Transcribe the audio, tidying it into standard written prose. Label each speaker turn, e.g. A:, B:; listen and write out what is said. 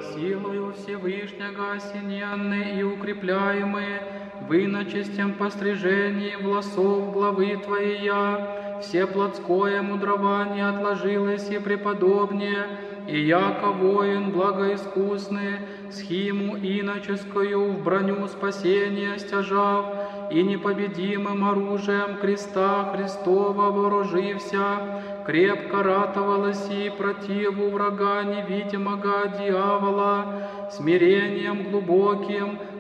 A: Силою Всевышнего осененны и укрепляемы, вы на честем пострижении волосов главы Твоя, все плотское мудрование отложилось и преподобнее, и яко воин благоискусный, схиму иноческую в броню спасения стяжав, и непобедимым оружием креста Христова вооружився, крепко ратовалось и противу врага невидимого дьявола, смирением глубоким,